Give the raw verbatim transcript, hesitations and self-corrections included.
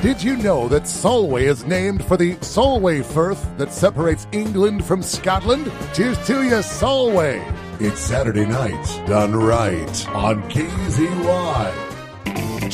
Did you know that Solway is named for the Solway Firth that separates England from Scotland? Cheers to you, Solway! It's Saturday night, done right, on K Z Y.